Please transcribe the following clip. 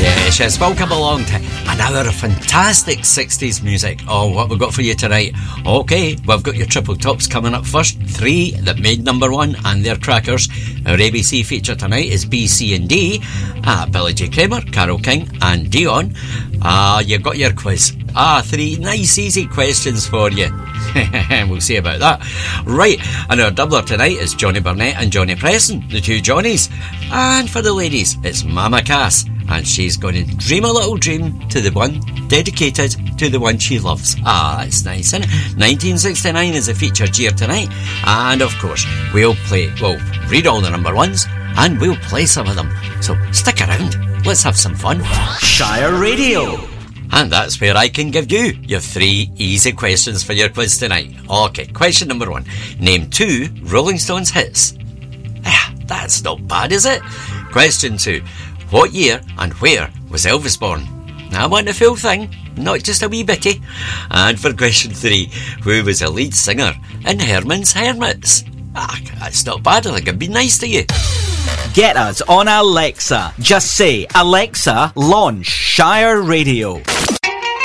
Yes, welcome along to an hour of fantastic 60s music. Oh, what we've got for you tonight? Okay, we've got your triple tops coming up first. 3 that made number 1 and they're crackers. Our ABC feature tonight is B, C and D. Billy J Kramer, Carole King and Dion. You've got your quiz. 3 nice easy questions for you. We'll see about that. Right, and our doubler tonight is Johnny Burnett and Johnny Preston, the two Johnnies. And for the ladies, it's Mama Cass, and she's going to dream a little dream to the one dedicated to the one she loves. That's nice, isn't it? 1969 is the featured year tonight, and of course we'll read all the number ones and we'll play some of them. So stick around, let's have some fun. Shire Radio. And that's where I can give you your 3 easy questions for your quiz tonight. Okay, question number 1. Name 2 Rolling Stones hits. That's not bad, is it? Question 2. What year and where was Elvis born? I want the full thing, not just a wee bitty. And for question 3, who was the lead singer in Herman's Hermits? That's not bad, I think it'd be nice to you. Get us on Alexa. Just say, Alexa, launch Shire Radio.